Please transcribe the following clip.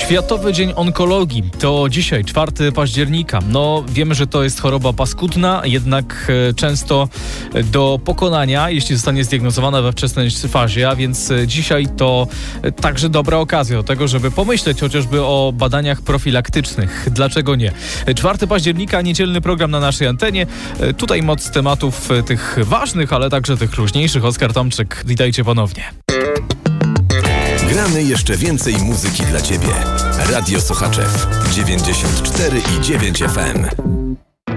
Światowy Dzień Onkologii to dzisiaj, 4 października. No, wiemy, że to jest choroba paskudna, jednak często do pokonania, jeśli zostanie zdiagnozowana we wczesnej fazie, a więc dzisiaj to także dobra okazja do tego, żeby pomyśleć chociażby o badaniach profilaktycznych. Dlaczego nie? 4 października, niedzielny program na naszej antenie. Tutaj moc tematów tych ważnych, ale także tych luźniejszych. Oskar Tomczyk, witajcie ponownie. Gramy jeszcze więcej muzyki dla Ciebie. Radio Sochaczew 94,9 FM.